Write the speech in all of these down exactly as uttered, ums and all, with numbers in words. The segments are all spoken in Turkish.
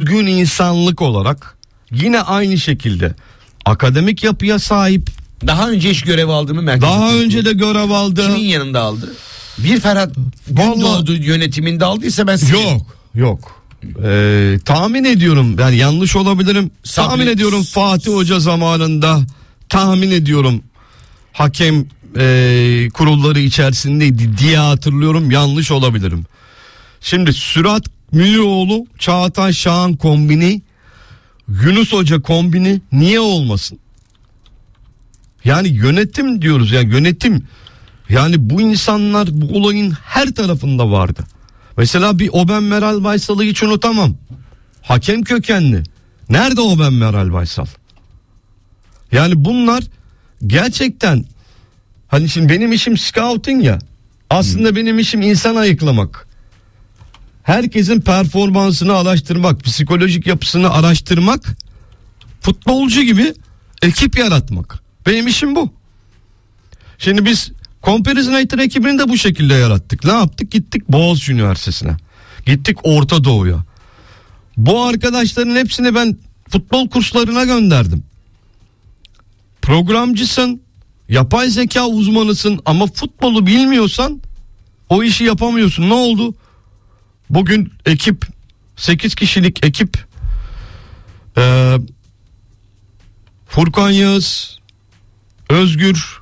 düzgün insanlık olarak yine aynı şekilde akademik yapıya sahip. Daha önce hiç görev aldı mı merkez? Daha önce de görev aldı. Kimin yanında aldı? Bir Ferhat Gündoğdu yönetiminde aldıysa ben size... Yok yok. Ee, tahmin ediyorum yani yanlış olabilirim. Sabri... Tahmin ediyorum Fatih Hoca zamanında, tahmin ediyorum hakem e, kurulları içerisindeydi diye hatırlıyorum, yanlış olabilirim. Şimdi Sürat Milyoğlu, Çağatay Şahan kombini, Yunus Hoca kombini niye olmasın? Yani yönetim diyoruz ya, yönetim. Yani bu insanlar bu olayın her tarafında vardı. Mesela bir Oben Meral Baysal'ı hiç unutamam. Hakem kökenli. Nerede Oben Meral Baysal? Yani bunlar gerçekten, hani şimdi benim işim scouting ya. Aslında hmm. benim işim insan ayıklamak. Herkesin performansını araştırmak, psikolojik yapısını araştırmak, futbolcu gibi ekip yaratmak. Benim işim bu. Şimdi biz Comparisinator ekibini de bu şekilde yarattık. Ne yaptık? Gittik Boğaziçi Üniversitesi'ne. Gittik Orta Doğu'ya. Bu arkadaşların hepsini ben futbol kurslarına gönderdim. Programcısın, yapay zeka uzmanısın ama futbolu bilmiyorsan o işi yapamıyorsun. Ne oldu? Bugün ekip, sekiz kişilik ekip, ee, Furkan Yağız, Özgür,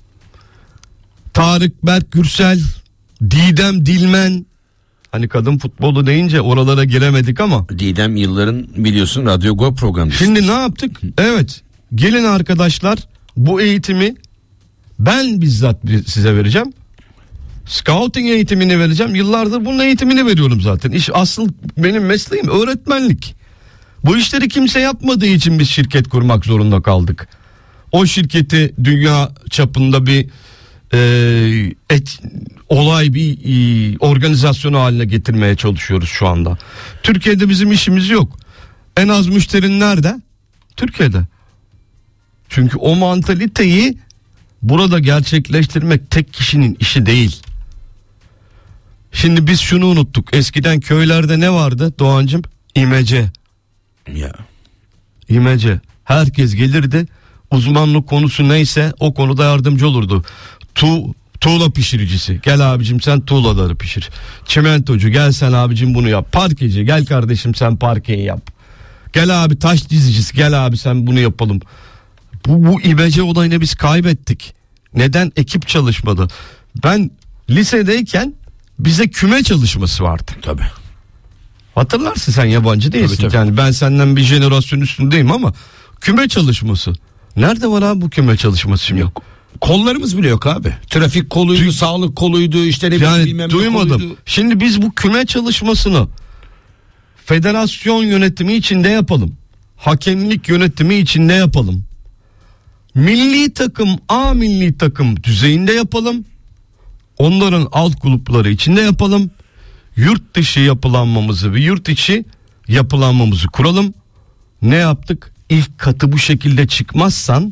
Tarık Berk Gürsel, Didem Dilmen. Hani kadın futbolu deyince oralara giremedik ama. Didem yılların biliyorsun Radyo Go programcısı. Şimdi ne yaptık? Evet, gelin arkadaşlar, bu eğitimi ben bizzat size vereceğim. Scouting eğitimini vereceğim. Yıllardır bunun eğitimini veriyorum zaten. İş asıl benim mesleğim öğretmenlik. Bu işleri kimse yapmadığı için biz şirket kurmak zorunda kaldık. O şirketi dünya çapında bir e, et, olay bir e, organizasyonu haline getirmeye çalışıyoruz şu anda. Türkiye'de bizim işimiz yok. En az müşterin nerede? Türkiye'de. Çünkü o mantaliteyi burada gerçekleştirmek tek kişinin işi değil. Şimdi biz şunu unuttuk. Eskiden köylerde ne vardı Doğancığım? İmece. Ya. İmece. Herkes gelirdi. Uzmanlık konusu neyse o konuda yardımcı olurdu. Tu, tuğla pişiricisi. Gel abicim sen tuğlaları pişir. Çimentocu gel sen abicim bunu yap. Parkeci gel kardeşim sen parkeyi yap. Gel abi taş dizicisi gel abi sen bunu yapalım. Bu, bu imece olayını biz kaybettik. Neden? Ekip çalışmadı. Ben lisedeyken bize küme çalışması vardı. Tabii. Hatırlarsın, sen yabancı değilsin. Tabii, tabii. Yani ben senden bir jenerasyon üstündeyim ama küme çalışması. Nerede var abi bu küme çalışması şimdi? Yok. Kollarımız bile yok abi. Trafik koluydu, Du- sağlık koluydu, işte ne yani bilmem ne duymadım. koluydu. Şimdi biz bu küme çalışmasını federasyon yönetimi içinde yapalım. Hakemlik yönetimi içinde yapalım. Milli takım, A milli takım düzeyinde yapalım. Onların alt grupları içinde yapalım. Yurt dışı yapılanmamızı ve yurt içi yapılanmamızı kuralım. Ne yaptık? İlk katı bu şekilde çıkmazsan,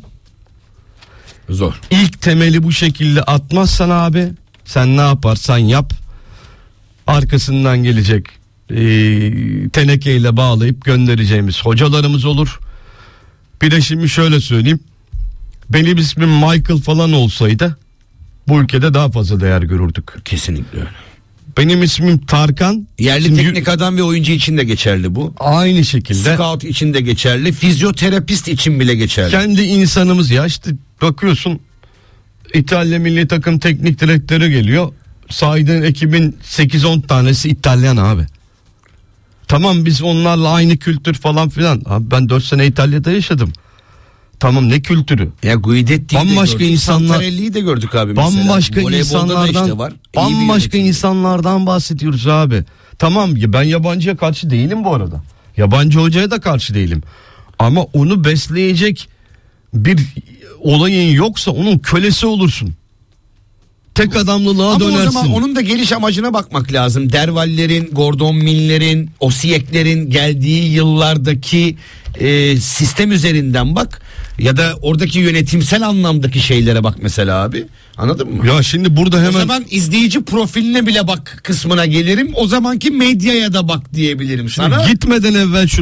zor. İlk temeli bu şekilde atmazsan abi, sen ne yaparsan yap, arkasından gelecek e, tenekeyle bağlayıp göndereceğimiz hocalarımız olur. Bir de şimdi şöyle söyleyeyim. Benim ismim Michael falan olsaydı bu ülkede daha fazla değer görürdük. Kesinlikle öyle. Benim ismim Tarkan. Yerli Şimdi, teknik adam ve oyuncu için de geçerli bu. Aynı şekilde. Scout için de geçerli. Fizyoterapist için bile geçerli. Kendi insanımız ya, işte bakıyorsun İtalya milli takım teknik direktörü geliyor. Saydığın ekibin sekiz on tanesi İtalyan abi. Tamam biz onlarla aynı kültür falan filan. Abi ben dört sene İtalya'da yaşadım. Tamam ne kültürü? Ya Guidetti'yi bambaşka de gördük. insanlar, Santarelli'yi de gördük abi mesela. Bambaşka insanlardan, işte var. bambaşka insanlardan bahsediyoruz abi. Tamam ben yabancıya karşı değilim bu arada. Yabancı hocaya da karşı değilim. Ama onu besleyecek bir olayın yoksa onun kölesi olursun. Tek adamlılığa ama dönersin. O zaman onun da geliş amacına bakmak lazım. Dervallerin, Gordon Mill'lerin, Osiyek'lerin geldiği yıllardaki e, sistem üzerinden bak. Ya da oradaki yönetimsel anlamdaki şeylere bak mesela abi. Anladın mı? Ya şimdi burada hemen... O zaman izleyici profiline bile bak kısmına gelirim. O zamanki medyaya da bak diyebilirim sana. Gitmeden evvel şu